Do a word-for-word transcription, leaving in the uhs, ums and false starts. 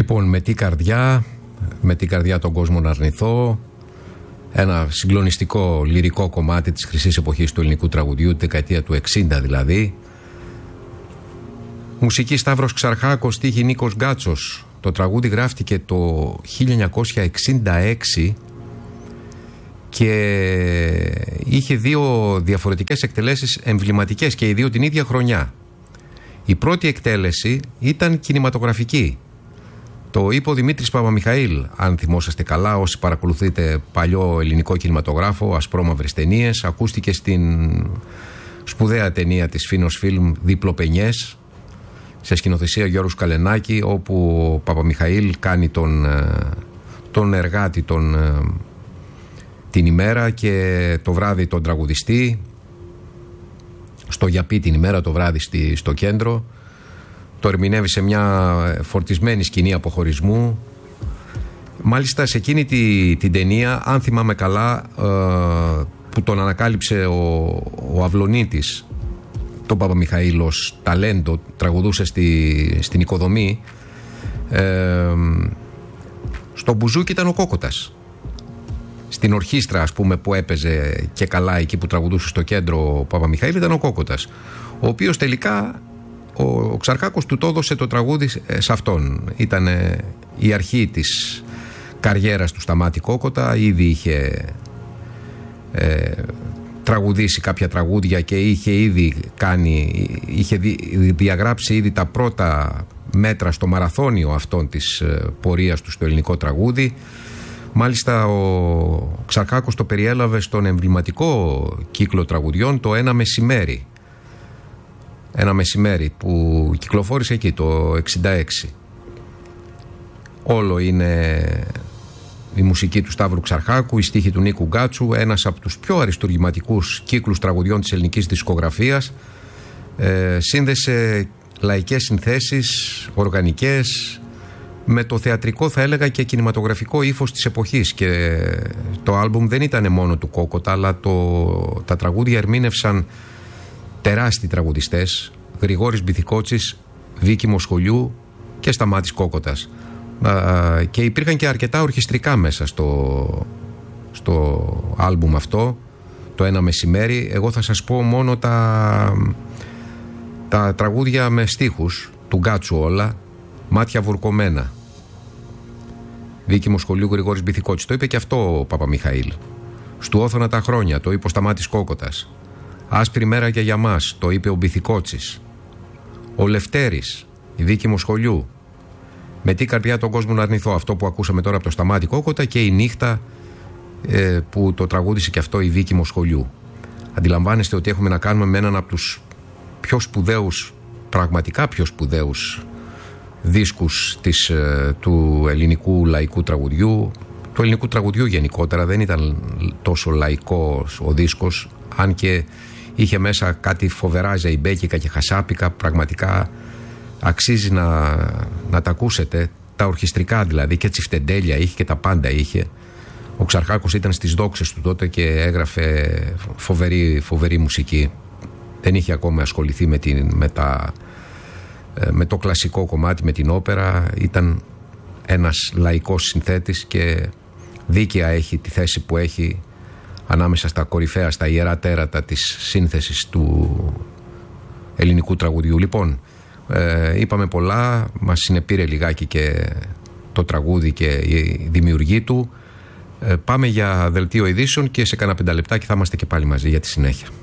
Λοιπόν, με τι καρδιά, με τι καρδιά τον κόσμο να αρνηθώ. Ένα συγκλονιστικό λυρικό κομμάτι της χρυσής εποχής του ελληνικού τραγουδιού, τη δεκαετία του εξήντα δηλαδή. Μουσική Σταύρος Ξαρχάκος, στίχη Νίκος Γκάτσος. Το τραγούδι γράφτηκε το χίλια εννιακόσια εξήντα έξι και είχε δύο διαφορετικές εκτελέσεις εμβληματικές και οι δύο την ίδια χρονιά. Η πρώτη εκτέλεση ήταν κινηματογραφική. Το είπε ο Δημήτρης Παπαμιχαήλ, αν θυμόσαστε καλά, όσοι παρακολουθείτε παλιό ελληνικό κινηματογράφο, ασπρόμαυρες ταινίες. Ακούστηκε στην σπουδαία ταινία της Φίνος Φιλμ Διπλοπενιές, σε σκηνοθεσία Γιώργου Καλενάκη, όπου ο Παπαμιχαήλ κάνει τον, τον εργάτη τον, την ημέρα και το βράδυ τον τραγουδιστή, στο γιαπί την ημέρα, το βράδυ στη, στο κέντρο. Το ερμηνεύει σε μια φορτισμένη σκηνή αποχωρισμού. Μάλιστα σε εκείνη τη, την ταινία, αν θυμάμαι καλά, ε, που τον ανακάλυψε ο, ο Αυλονίτης, τον Παπαμιχαήλ ως ταλέντο, τραγουδούσε στη, στην οικοδομή, ε, στο μπουζούκι ήταν ο Κόκοτας. Στην ορχήστρα, ας πούμε, που έπαιζε και καλά εκεί που τραγουδούσε στο κέντρο ο Παπαμιχαήλ, ήταν ο Κόκοτας, ο οποίος τελικά ο Ξαρχάκος του το έδωσε το τραγούδι σε αυτόν. Ήταν η αρχή της καριέρας του Σταμάτη Κόκοτα. Ήδη είχε ε, τραγουδήσει κάποια τραγούδια και είχε ήδη κάνει, είχε διαγράψει ήδη τα πρώτα μέτρα στο μαραθώνιο αυτών της ε, πορείας του στο ελληνικό τραγούδι. Μάλιστα ο Ξαρχάκος το περιέλαβε στον εμβληματικό κύκλο τραγουδιών το «Ένα μεσημέρι». Ένα μεσημέρι που κυκλοφόρησε εκεί το εξήντα έξι. Όλο είναι η μουσική του Σταύρου Ξαρχάκου, η στίχη του Νίκου Γκάτσου, ένας από τους πιο αριστουργηματικούς κύκλους τραγουδιών της ελληνικής δισκογραφίας. Ε, σύνδεσε λαϊκές συνθέσεις, οργανικές, με το θεατρικό, θα έλεγα, και κινηματογραφικό ύφος της εποχής. Και το άλμπουμ δεν ήταν μόνο του Κόκοτα, αλλά το, τα τραγούδια ερμήνευσαν τεράστιοι τραγουδιστές, Γρηγόρης Μπιθικότσης, Βίκη Μοσχολιού και Σταμάτης Κόκοτας. Α, και υπήρχαν και αρκετά ορχιστρικά μέσα στο, στο άλμπουμ αυτό, το «Ένα μεσημέρι». Εγώ θα σας πω μόνο τα, τα τραγούδια με στίχους του Γκάτσου όλα. «Μάτια βουρκωμένα», Βίκη Μοσχολιού, Γρηγόρης Μπιθικότσης. Το είπε και αυτό ο Παπαμιχαήλ. «Στου όθωνα τα χρόνια», το είπε ο Σταμάτης Κόκοτας. «Άσπρη μέρα και για μας», το είπε ο Μπιθικότσης. «Ο Λευτέρης», η Βίκη Μοσχολιού. «Με τι καρδιά τον κόσμο να αρνηθώ», αυτό που ακούσαμε τώρα από το Σταμάτη Κόκοτα, και «Η νύχτα», ε, που το τραγούδισε και αυτό η Βίκη Μοσχολιού. Αντιλαμβάνεστε ότι έχουμε να κάνουμε με έναν από τους πιο σπουδαίους, πραγματικά πιο σπουδαίους δίσκους της, ε, του ελληνικού λαϊκού τραγουδιού, του ελληνικού τραγουδιού γενικότερα. Δεν ήταν τόσο λαϊκός ο δίσκος, αν και είχε μέσα κάτι φοβερά ζεϊμπέκικα και χασάπικα. Πραγματικά αξίζει να, να τα ακούσετε. Τα ορχιστρικά δηλαδή, και τσιφτεντέλια είχε και τα πάντα είχε. Ο Ξαρχάκος ήταν στις δόξες του τότε και έγραφε φοβερή, φοβερή μουσική. Δεν είχε ακόμα ασχοληθεί με, την, με, τα, με το κλασικό κομμάτι, με την όπερα. Ήταν ένας λαϊκός συνθέτης και δίκαια έχει τη θέση που έχει ανάμεσα στα κορυφαία, στα ιερά τέρατα της σύνθεσης του ελληνικού τραγουδιού. Λοιπόν, ε, είπαμε πολλά, μας συνεπήρε λιγάκι και το τραγούδι και η δημιουργή του. Ε, πάμε για δελτίο ειδήσεων και σε κάνα πενταλεπτάκι θα είμαστε και πάλι μαζί για τη συνέχεια.